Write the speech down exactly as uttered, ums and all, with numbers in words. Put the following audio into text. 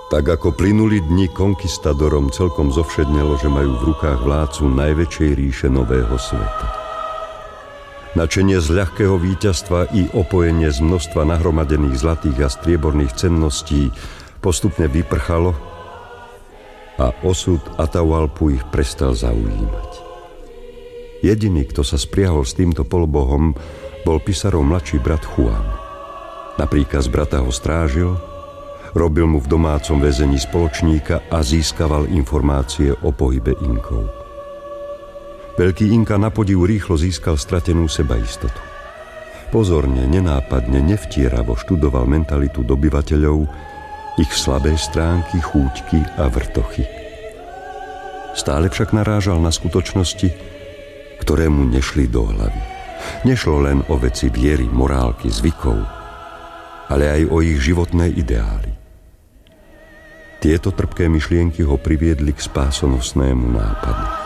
Tak ako plynuli dni, konkistadorom celkom zovšednelo, že majú v rukách vládcu najväčšej ríše nového sveta. Načenie z ľahkého víťazstva i opojenie z množstva nahromadených zlatých a strieborných cenností postupne vyprchalo a osud Atahualpu ich prestal zaujímať. Jediný, kto sa spriahol s týmto polbohom, bol Pizarrov mladší brat Juan. Na príkaz brata ho strážil, robil mu v domácom väzení spoločníka a získaval informácie o pohybe Inkov. Veľký Inka na podiv rýchlo získal stratenú sebaistotu. Pozorne, nenápadne, nevtieravo študoval mentalitu dobyvateľov, ich slabé stránky, chúťky a vrtochy. Stále však narážal na skutočnosti, ktoré mu nešli do hlavy. Nešlo len o veci viery, morálky, zvykov, ale aj o ich životné ideály. Tieto trpké myšlienky ho priviedli k spásonosnému nápadu.